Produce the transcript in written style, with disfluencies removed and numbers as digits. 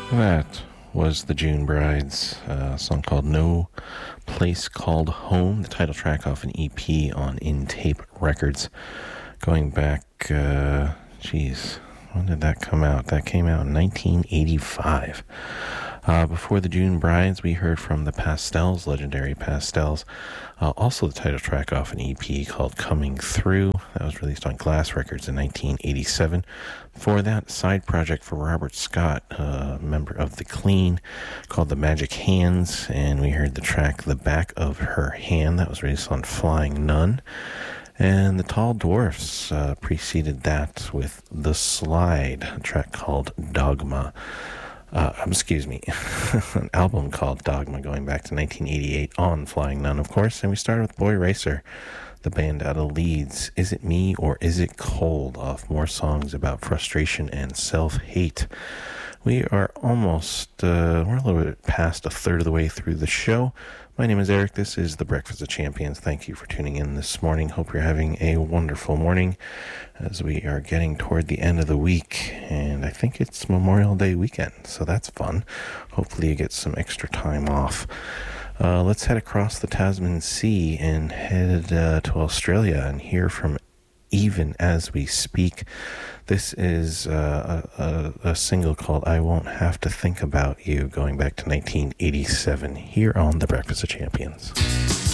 That was the June Brides, a song called No Place Called Home, the title track off an EP on In Tape Records. Going back, when did that come out? That came out in 1985. Before the June Brides, we heard from the Pastels, legendary Pastels. Also the title track off an EP called Coming Through. That was released on Glass Records in 1987. Before that, side project for Robert Scott, a member of The Clean, called The Magic Hands. And we heard the track The Back of Her Hand. That was released on Flying Nun. And the Tall Dwarfs preceded that with The Slide, a track called Dogma. An album called Dogma going back to 1988 on Flying Nun, of course. And we started with Boy Racer, the band out of Leeds. Is It Me or Is It Cold? Off more songs about frustration and self-hate. We are almost, we're a little bit past a third of the way through the show. My name is Eric. This is the Breakfast of Champions. Thank you for tuning in this morning. Hope you're having a wonderful morning as we are getting toward the end of the week. And I think it's Memorial Day weekend, so that's fun. Hopefully you get some extra time off. Let's head across the Tasman Sea and head to Australia and hear from Even As We Speak. This is a single called I Won't Have to Think About You, going back to 1987, here on The Breakfast of Champions.